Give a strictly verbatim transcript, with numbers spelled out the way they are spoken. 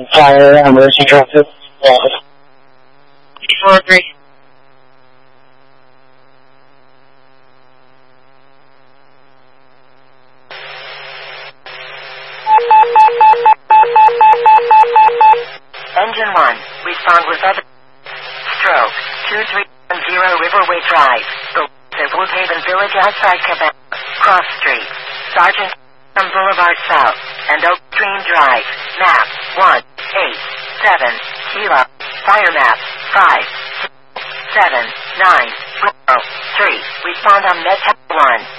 Fire emergency transit. four three. Engine one, respond with other stroke, two three one zero Riverway Drive, the Woodhaven Village outside Quebec, Cross Street, Sergeant from Boulevard South, and Oak Stream Drive, map, one, eight, seven, Kilo, fire map, five, seven, nine, zero, three, respond on Med one.